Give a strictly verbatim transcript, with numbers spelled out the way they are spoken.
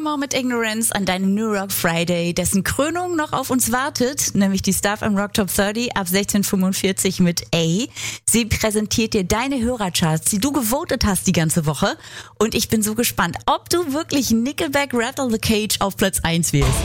Paramore mit Ignorance an deinem New Rock Friday, dessen Krönung noch auf uns wartet, nämlich die Stuff am Rock Top dreißig ab sechzehn Uhr fünfundvierzig mit A. Sie präsentiert dir deine Hörercharts, die du gewotet hast die ganze Woche. Und ich bin so gespannt, ob du wirklich Nickelback Rattle the Cage auf Platz eins wählst.